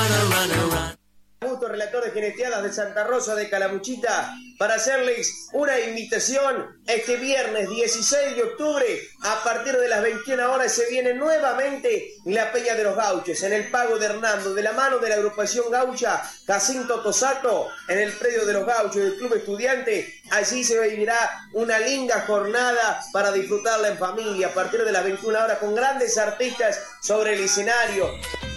Augusto, relator de Jineteadas de Santa Rosa de Calamuchita, para hacerles una invitación. Este viernes 16 de octubre, a partir de las 21 horas, se viene nuevamente la Peña de los Gauchos, en el Pago de Hernando, de la mano de la agrupación gaucha Jacinto Tosato, en el predio de los Gauchos del Club Estudiante. Allí se vivirá una linda jornada para disfrutarla en familia, a partir de las 21 horas, con grandes artistas sobre el escenario.